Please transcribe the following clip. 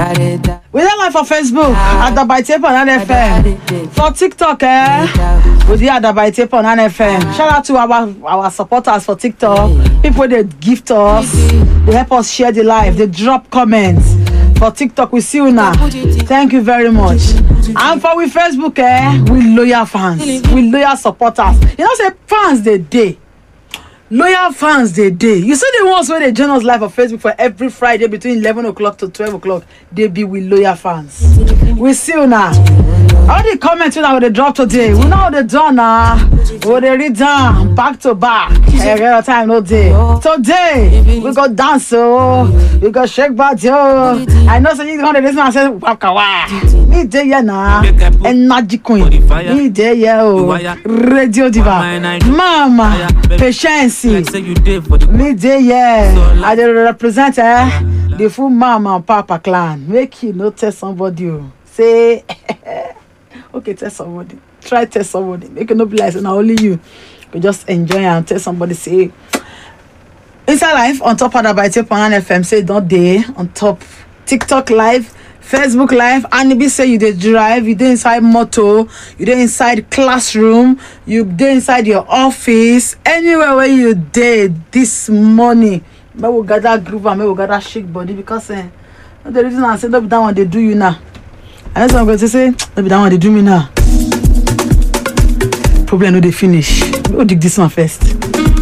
We dey live for Facebook at Adabaitepo on FM. For TikTok, we dey Adabaitepo on FM. Shout out to our supporters for TikTok. People they gift us, they help us share the live, they drop comments. For TikTok, we see you now. Thank you very much. And for we Facebook, we loyal fans, we loyal supporters. You know, say fans they day. Loyal fans they day. You see the ones where they join us live on Facebook for every Friday between 11 o'clock to 12 o'clock. They be with loyal fans. We see you now. All the comments we they drop today. We know they done now. We they read down back to back. Every time no day. Today we go dance we go shake body I know so you gonna listen and say waka wa. Me day ya na energy queen. Me day ya radio diva. Mama patience. Me day ya. I dey represent the full mama and papa clan. Make you not tell somebody say okay, tell somebody. Try tell somebody. Make it not be like not only you. You just enjoy and tell somebody say inside live on top of Adabaitepo on FM say don't day on top TikTok live, Facebook live, and be say you dey drive, you dey inside motor, you dey inside classroom, you dey inside your office, anywhere where you dey this morning. But we gather groove and we gather shake body because the reason I say don't be that one they do you now. And that's what I'm going to say. Don't be that one they do me now. Probably I know they finish. We'll dig this one first.